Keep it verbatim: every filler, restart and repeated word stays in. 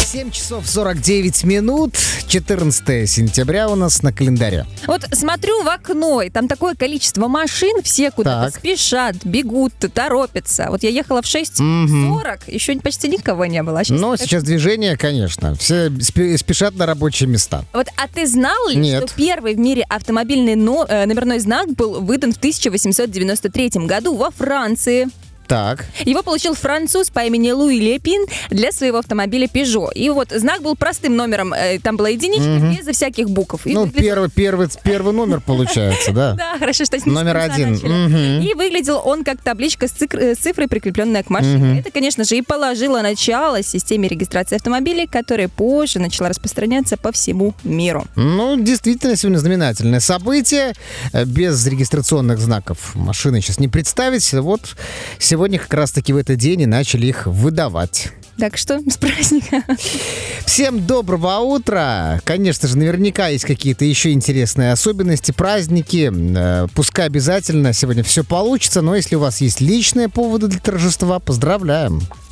семь часов сорок девять минут, четырнадцатое сентября у нас на календаре. Вот смотрю в окно, и там такое количество машин, все куда-то Так. спешат, бегут, торопятся. Вот я ехала в шесть сорок, еще почти никого не было. А щас Но так- сейчас движение, конечно. Все спе- спешат на рабочие места. Вот, а ты знал ли, Нет. что первый в мире автомобильный но- э, номерной знак был выдан в тысяча восемьсот девяносто третьем году во Франции? Так. Его получил француз по имени Луи Лепин для своего автомобиля Peugeot. И вот знак был простым номером, э, там была единичка, без всяких букв. И Ну, выглядел- первый, первый, первый номер получается, да? Да, хорошо, что с ним Номер с конца один. начали. Мгм. И выглядел он как табличка с, цикр- э, с цифрой, прикрепленная к машине. Это, конечно же, и положило начало системе регистрации автомобилей, которая позже начала распространяться по всему миру. Ну, действительно, сегодня знаменательное событие. Э, Без регистрационных знаков машины сейчас не представить. Вот сегодня как раз-таки в этот день и начали их выдавать. Так что, с праздником. Всем доброго утра! Конечно же, наверняка есть какие-то еще интересные особенности, праздники. Э, Пускай обязательно сегодня все получится, но если у вас есть личные поводы для торжества, поздравляем!